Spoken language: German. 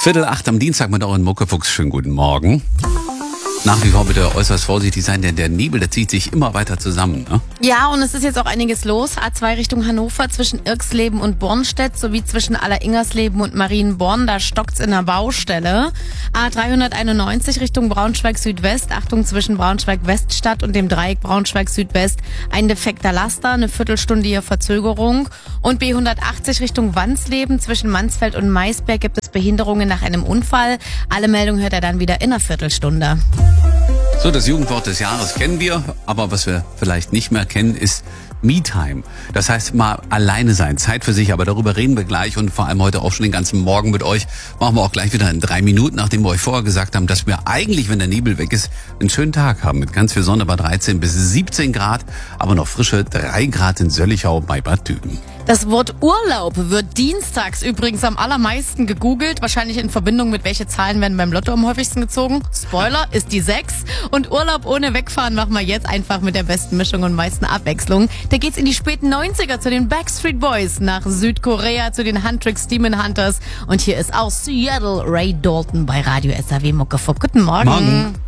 7:45 am Dienstag mit euren Muckefuchs. Schönen guten Morgen. Nach wie vor bitte äußerst vorsichtig sein, denn der Nebel, der zieht sich immer weiter zusammen. Ne? Ja, und es ist jetzt auch einiges los. A2 Richtung Hannover zwischen Irxleben und Bornstedt sowie zwischen Alleringersleben und Marienborn. Da stockt's in der Baustelle. A391 Richtung Braunschweig-Südwest. Achtung, zwischen Braunschweig-Weststadt und dem Dreieck Braunschweig-Südwest. Ein defekter Laster, eine Viertelstunde hier Verzögerung. Und B180 Richtung Wansleben. Zwischen Mansfeld und Maisberg gibt es Behinderungen nach einem Unfall. Alle Meldungen hört er dann wieder in einer Viertelstunde. So, das Jugendwort des Jahres kennen wir, aber was wir vielleicht nicht mehr kennen, ist Me-Time. Das heißt, mal alleine sein, Zeit für sich, aber darüber reden wir gleich und vor allem heute auch schon den ganzen Morgen mit euch. Machen wir auch gleich wieder in 3 Minuten, nachdem wir euch vorher gesagt haben, dass wir eigentlich, wenn der Nebel weg ist, einen schönen Tag haben mit ganz viel Sonne bei 13 bis 17 Grad, aber noch frische 3 Grad in Söllichau bei Bad Düben. Das Wort Urlaub wird dienstags übrigens am allermeisten gegoogelt. Wahrscheinlich in Verbindung mit welche Zahlen werden beim Lotto am häufigsten gezogen. Spoiler, ist die 6. Und Urlaub ohne Wegfahren machen wir jetzt einfach mit der besten Mischung und meisten Abwechslung. Da geht's in die späten 90er zu den Backstreet Boys, nach Südkorea zu den Huntrix Demon Hunters. Und hier ist aus Seattle Ray Dalton bei Radio SAW Muckefuck. Guten Morgen. Morgen.